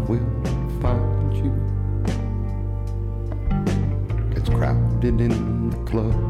will find you. It's crowded in the club.